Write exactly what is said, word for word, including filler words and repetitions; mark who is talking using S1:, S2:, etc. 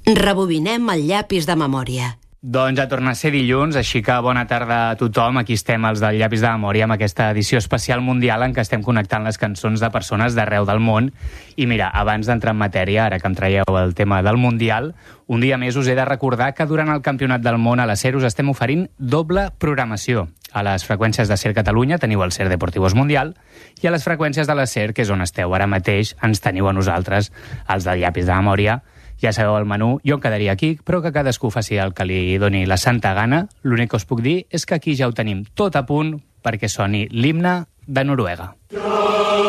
S1: Rebobinem el llapis de memòria.
S2: Doncs ja torna a ser dilluns, així que bona tarda a tothom. Aquí estem, els del Llapis de Memòria, amb aquesta edició especial mundial en què estem connectant les cançons de persones d'arreu del món. I mira, abans d'entrar en matèria, ara que em traieu el tema del Mundial, un dia més us he de recordar que durant el Campionat del Món a la SER us estem oferint doble programació. A les freqüències de SER Catalunya teniu el SER Deportivos Mundial i a les freqüències de la SER, que és on esteu ara mateix, ens teniu a nosaltres, els del Llapis de Memòria. Ja sabeu el menú, jo em quedaria aquí, però que cadascú faci el que li doni la santa gana. L'únic que us puc dir és que aquí ja ho tenim tot a punt perquè soni l'himne de Noruega.